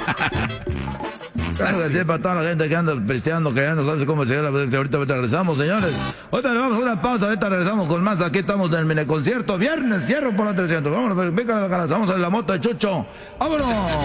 Claro que sí, para toda la gente que anda pisteando, que ya no sabe cómo llegar. Ahorita regresamos, señores. Ahorita le vamos a una pausa, ahorita regresamos con más. Aquí estamos en el mini concierto. Viernes, cierro por los 300. Vámonos, venga, vamos a la moto de Chucho. ¡Vámonos!